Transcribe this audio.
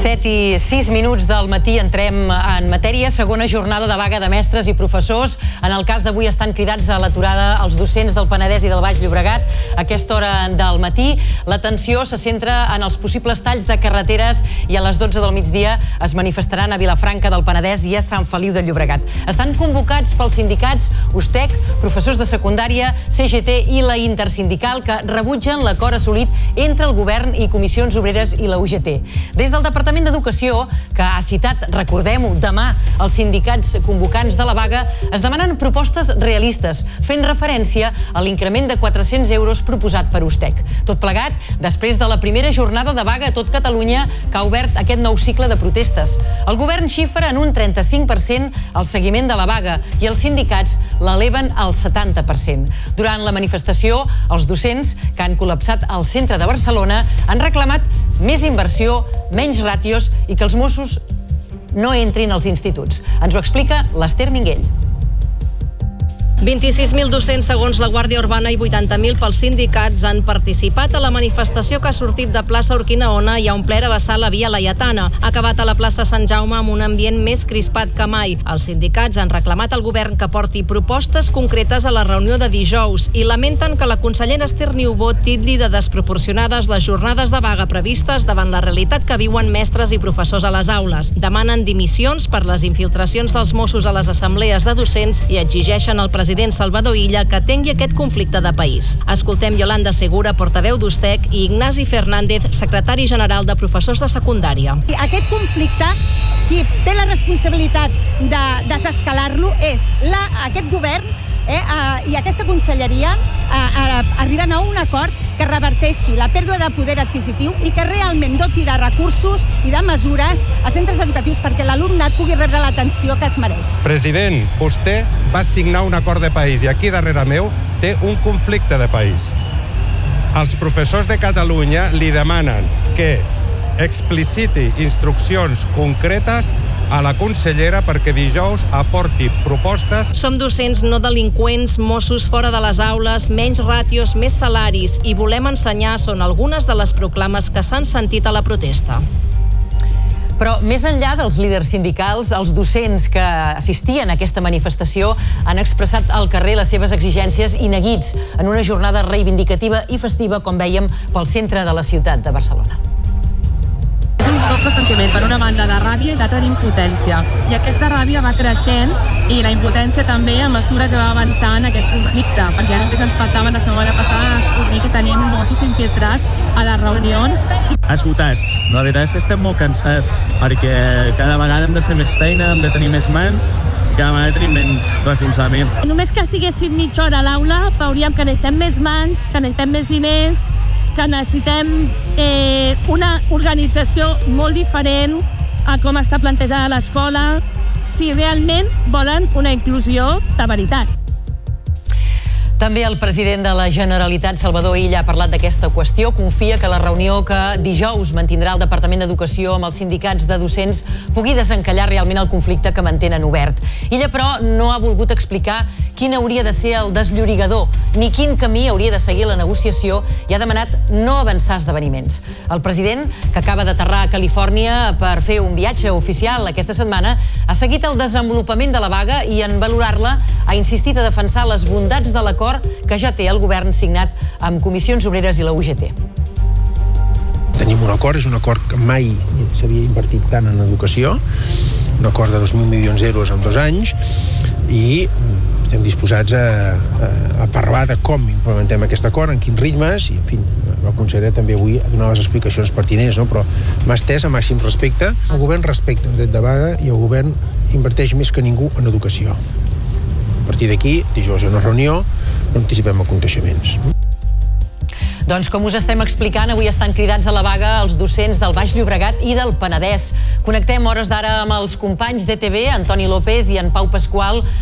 7:06 del matí entrem en matèria. Segona jornada de vaga de mestres i professors. En el cas d'avui estan cridats a l'aturada els docents del Penedès i del Baix Llobregat. A aquesta hora del matí l'atenció se centra en els possibles talls de carreteres i a les 12 del migdia es manifestaran a Vilafranca del Penedès i a Sant Feliu de Llobregat. Estan convocats pels sindicats USTEC, professors de secundària, CGT i la Intersindical, que rebutgen l'acord assolit entre el govern i comissions obreres i la UGT. Des del Departament d'Educació, que ha citat, recordem-ho, demà els sindicats convocants de la vaga, es demanen propostes realistes, fent referència a l'increment de 400 euros proposat per USTEC. Tot plegat, després de la primera jornada de vaga a tot Catalunya, que ha obert aquest nou cicle de protestes. El govern xifra en un 35% el seguiment de la vaga i els sindicats l'eleven al 70%. Durant la manifestació, els docents, que han col·lapsat al centre de Barcelona, han reclamat més inversió, menys ràtios i que els Mossos no entrin als instituts. Ens ho explica l'Ester Minguell. 26.000 docents segons la Guàrdia Urbana i 80.000 pels sindicats han participat a la manifestació que ha sortit de plaça Urquinaona i ha omplert a vessar la via Laietana. Ha acabat a la plaça Sant Jaume amb un ambient més crispat que mai. Els sindicats han reclamat al govern que porti propostes concretes a la reunió de dijous i lamenten que la consellera Ester Niubó titlli de desproporcionades les jornades de vaga previstes davant la realitat que viuen mestres i professors a les aules. Demanen dimissions per les infiltracions dels Mossos a les assemblees de docents i exigeixen al president Salvador Illa que atengui aquest conflicte de país. Escoltem Yolanda Segura, portaveu d'USTEC, i Ignasi Fernández, secretari general de professors de secundària. Aquest conflicte, qui té la responsabilitat de desescalar-lo és aquest govern i aquesta conselleria arriben a un acord que reverteixi la pèrdua de poder adquisitiu i que realment doti de recursos i de mesures als centres educatius perquè l'alumnat pugui rebre l'atenció que es mereix. President, vostè va signar un acord de país i aquí darrere meu té un conflicte de país. Els professors de Catalunya li demanen que expliciti instruccions concretes a la consellera perquè dijous aporti propostes. Som docents, no delinqüents, Mossos fora de les aules, menys ràtios, més salaris i volem ensenyar són algunes de les proclames que s'han sentit a la protesta. Però més enllà dels líders sindicals, els docents que assistien a aquesta manifestació han expressat al carrer les seves exigències i neguits en una jornada reivindicativa i festiva, com vèiem, pel centre de la ciutat de Barcelona. És un doble sentiment, per una banda de ràbia i l'altra d'impotència. I aquesta ràbia va creixent i la impotència també a mesura que va avançant aquest conflicte, perquè només ens faltava la setmana passada descobrir que tenim Mossos infiltrats a les reunions. Esgotats. La veritat és que estem molt cansats, perquè cada vegada hem de fer més feina, hem de tenir més mans, cada vegada tenim menys refinçament. Només que estiguéssim mitja hora a l'aula, veuríem que necessitem més mans, que necessitem més diners, que necessitem una organització molt diferent a com està plantejada l'escola, si realment volen una inclusió de veritat. També el president de la Generalitat, Salvador Illa, ha parlat d'aquesta qüestió. Confia que la reunió que dijous mantindrà el Departament d'Educació amb els sindicats de docents pugui desencallar realment el conflicte que mantenen obert. Illa, però, no ha volgut explicar quin hauria de ser el desllorigador ni quin camí hauria de seguir la negociació i ha demanat no avançar esdeveniments. El president, que acaba d'aterrar a Califòrnia per fer un viatge oficial aquesta setmana, ha seguit el desenvolupament de la vaga i en valorar-la ha insistit a defensar les bondats de l'acord que ja té el govern signat amb comissions obreres i la UGT. Tenim un acord, és un acord que mai s'havia invertit tant en educació, un acord de 2.000 milions d'euros en 2 anys i estem disposats a parlar de com implementem aquest acord, en quins ritmes i, en fi, la consellera també avui ha donat les explicacions pertinents, no? Però m'ha estès a màxim respecte. El govern respecta el dret de vaga i el govern inverteix més que ningú en educació. A partir d'aquí, dijous hi ha una reunió, no anticipem aconteixements. Doncs com us estem explicant, avui estan cridats a la vaga els docents del Baix Llobregat i del Penedès. Connectem hores d'ara amb els companys d'ETV, Antoni López i en Pau Pasqual,